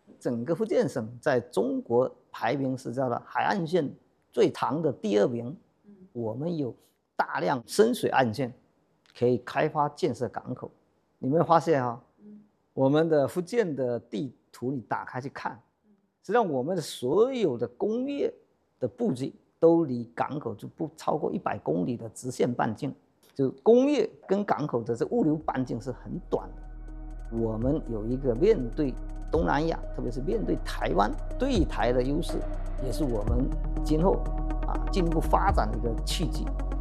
整个福建省在中国排名是叫做海岸线最长的第2名。我们有大量深水岸线，可以开发建设港口。你们发现我们的福建的地图你打开去看，实际上我们的所有的工业的布局都离港口就不超过100公里的直线半径，就工业跟港口的这物流半径是很短的。我们有一个面对东南亚，特别是面对台湾对台的优势，也是我们今后进一步发展的一个契机。